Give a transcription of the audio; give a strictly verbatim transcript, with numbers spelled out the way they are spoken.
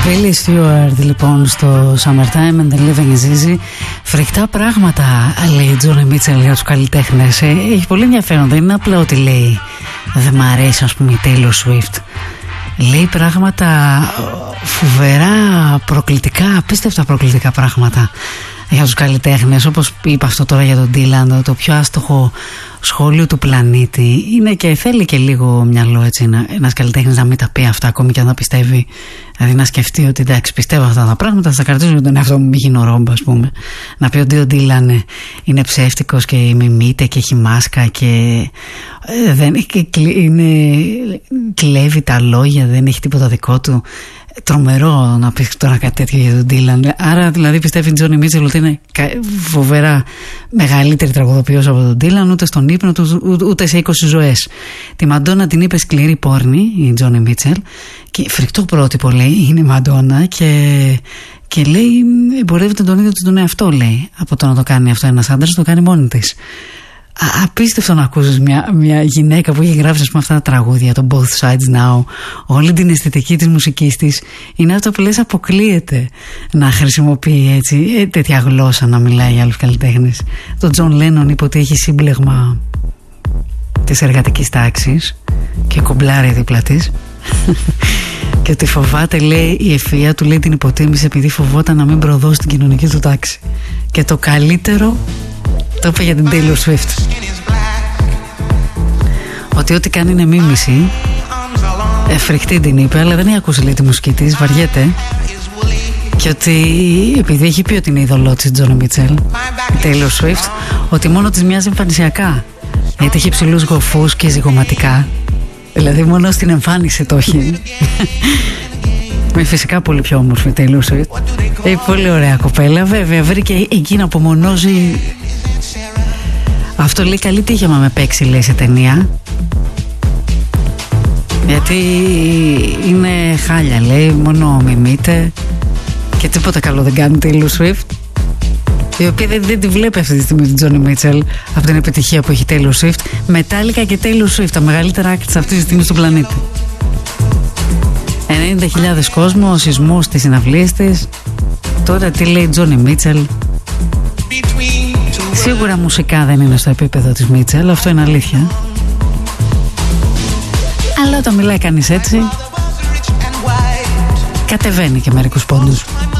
Billy Stewart λοιπόν στο Summertime and the Living is Easy. Φρικτά πράγματα λέει Τζόνι Μίτσελ για τους καλλιτέχνες. Έχει πολύ ενδιαφέρον, δεν είναι απλά ότι λέει δεν μ' αρέσει ας πούμε η Taylor Swift. Λέει πράγματα φοβερά προκλητικά, απίστευτα προκλητικά πράγματα για τους καλλιτέχνες. Όπως είπα αυτό τώρα για τον Dylan, το πιο άστοχο σχόλιο του πλανήτη είναι και θέλει και λίγο μυαλό έτσι, ένας καλλιτέχνης να μην τα πει αυτά ακόμη και αν τα πιστεύει. Δηλαδή να σκεφτεί ότι εντάξει, πιστεύω αυτά τα πράγματα, θα τα κρατήσω για τον εαυτό μου, μη γίνω ρόμπα, ας πούμε. Να πει ότι ο Dylan είναι ψεύτικος και μιμείται και έχει μάσκα και ε, δεν, και είναι, κλέβει τα λόγια, δεν έχει τίποτα δικό του. Τρομερό να πεις τώρα κάτι τέτοιο για τον Dylan. Άρα δηλαδή πιστεύει η Τζόνι Μίτσελ ότι είναι φοβερά μεγαλύτερη τραγουδοποιός από τον Dylan, ούτε στον ύπνο του ούτε σε είκοσι ζωές. Τη Μαντόνα την είπε σκληρή πόρνη η Τζόνι Μίτσελ και φρικτό πρότυπο λέει είναι η Μαντόνα και, και λέει εμπορεύεται τον ίδιο τον εαυτό λέει από το να το κάνει αυτό ένας άντρας, το κάνει μόνη της. Απίστευτο να ακούσεις μια, μια γυναίκα που έχει γράψει πούμε, αυτά τα τραγούδια, το Both Sides Now, όλη την αισθητική της μουσικής της. Είναι αυτό που λες, αποκλείεται να χρησιμοποιεί έτσι, τέτοια γλώσσα να μιλάει για άλλους καλλιτέχνες. Το John Lennon είπε ότι έχει σύμπλεγμα της εργατικής τάξης και κομπλάρει δίπλα της και ότι φοβάται, λέει, η ευφυΐα του λέει την υποτίμησε επειδή φοβόταν να μην προδώσει την κοινωνική του τάξη. Και το καλύτερο το είπε για την Taylor Swift, ότι ό,τι κάνει είναι μίμηση. ε, Φρικτή την είπε, αλλά δεν έχει ακούσει λέει τη μουσική της, βαριέται. Και ότι επειδή έχει πει ότι είναι ειδωλό της Τζόνι Μίτσελ η Taylor Swift, ότι μόνο της μοιάζει εμφανισιακά, γιατί έχει ψηλούς γοφούς και ζυγωματικά. Δηλαδή μόνο στην εμφάνιση το έχει. Με φυσικά πολύ πιο όμορφη η Taylor Swift. ε, Πολύ ωραία κοπέλα. Βέβαια βρήκε εκεί να απομονώζει. Αυτό λέει καλή τύχη άμα με παίξει λέει σε ταινία, γιατί είναι χάλια λέει, μόνο μιμείται και τίποτα καλό δεν κάνει Taylor Swift, η οποία δεν, δεν τη βλέπει αυτή τη στιγμή την Τζόνι Μίτσελ από την επιτυχία που έχει Taylor Swift. Metallica και Taylor Swift, τα μεγαλύτερα acts αυτή τη στιγμή στον πλανήτη. ενενήντα χιλιάδες κόσμο, σεισμούς στις συναυλίες της. Τώρα τι λέει Τζόνι Μίτσελ? Σίγουρα μουσικά δεν είναι στο επίπεδο της Μίτσελ, αυτό είναι αλήθεια. Αλλά όταν μιλάει κανείς έτσι, κατεβαίνει και μερικούς πόντους.